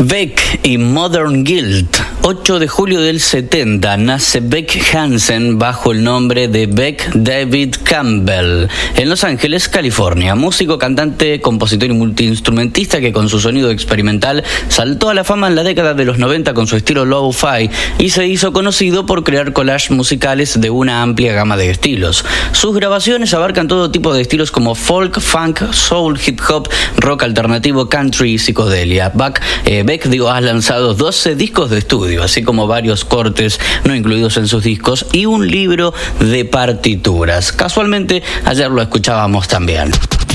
Beck y Modern Guilt. 8 de julio del 70 nace Beck Hansen bajo el nombre de Beck David Campbell en Los Ángeles, California. Músico, cantante, compositor y multiinstrumentista que con su sonido experimental saltó a la fama en la década de los 90 con su estilo lo-fi y se hizo conocido por crear collages musicales de una amplia gama de estilos. Sus grabaciones abarcan todo tipo de estilos como folk, funk, soul, hip hop, rock alternativo, country y psicodelia. Beck ha lanzado 12 discos de estudio, así como varios cortes no incluidos en sus discos y un libro de partituras. Casualmente, ayer lo escuchábamos también.